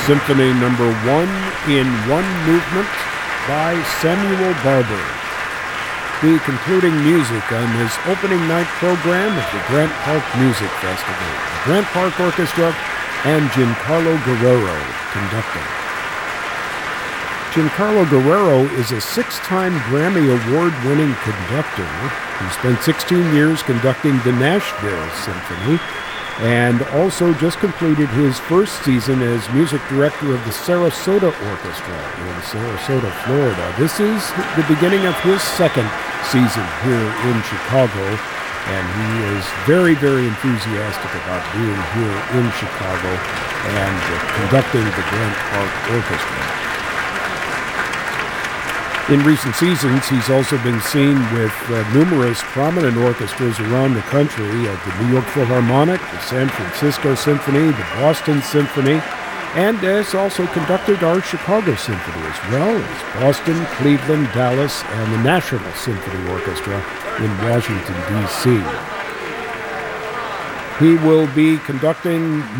Symphony Number 1 in one movement by Samuel Barber. The concluding music on his opening night program of the Grant Park Music Festival. The Grant Park Orchestra and Giancarlo Guerrero conducting. Giancarlo Guerrero is a 6-time Grammy Award-winning conductor who spent 16 years conducting the Nashville Symphony and also just completed his first season as music director of the Sarasota Orchestra in Sarasota, Florida. This is the beginning of his second season here in Chicago, and he is very, very enthusiastic about being here in Chicago and conducting the Grant Park Orchestra. In recent seasons, he's also been seen with numerous prominent orchestras around the country, the New York Philharmonic, the San Francisco Symphony, the Boston Symphony, and has also conducted our Chicago Symphony, as well as Boston, Cleveland, Dallas, and the National Symphony Orchestra in Washington, D.C. He will be conducting